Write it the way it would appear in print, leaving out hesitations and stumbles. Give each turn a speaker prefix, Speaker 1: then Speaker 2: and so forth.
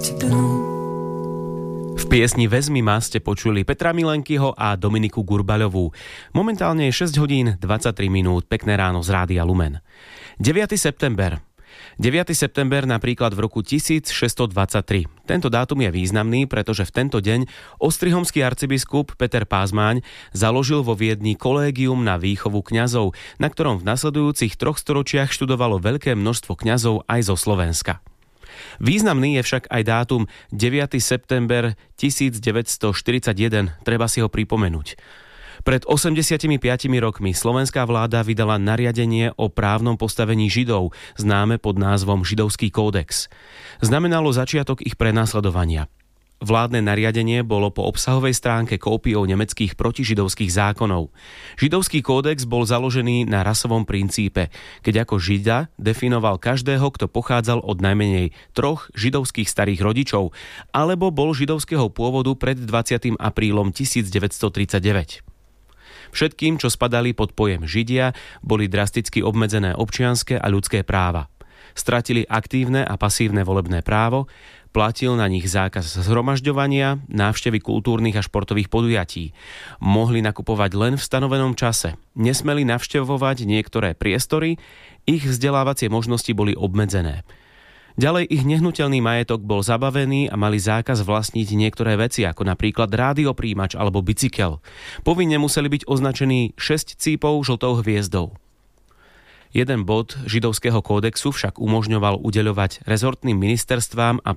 Speaker 1: V piesni Vezmi ma ste počuli Petra Milenkyho a Dominiku Gurbaľovú. Momentálne je 6 hodín 23 minút. Pekné ráno z Rádia Lumen. 9. september. 9. september napríklad v roku 1623. Tento dátum je významný, pretože v tento deň ostrihomský arcibiskup Peter Pázmáň založil vo Viedni kolégium na výchovu kňazov, na ktorom v nasledujúcich 3 storočiach študovalo veľké množstvo kňazov aj zo Slovenska. Významný je však aj dátum 9. september 1941, treba si ho pripomenúť. Pred 85 rokmi slovenská vláda vydala nariadenie o právnom postavení Židov, známe pod názvom Židovský kódex. Znamenalo začiatok ich prenasledovania. Vládne nariadenie bolo po obsahovej stránke kópiou nemeckých protižidovských zákonov. Židovský kódex bol založený na rasovom princípe, keď ako Žida definoval každého, kto pochádzal od najmenej 3 židovských starých rodičov, alebo bol židovského pôvodu pred 20. aprílom 1939. Všetkým, čo spadali pod pojem Židia, boli drasticky obmedzené občianske a ľudské práva. Stratili aktívne a pasívne volebné právo, platil na nich zákaz zhromažďovania, návštevy kultúrnych a športových podujatí. Mohli nakupovať len v stanovenom čase. Nesmeli navštevovať niektoré priestory, ich vzdelávacie možnosti boli obmedzené. Ďalej ich nehnuteľný majetok bol zabavený a mali zákaz vlastniť niektoré veci, ako napríklad rádiopríjimač alebo bicykel. Povinne museli byť označení 6 cípov žltou hviezdou. Jeden bod židovského kódexu však umožňoval udeľovať rezortným ministerstvám a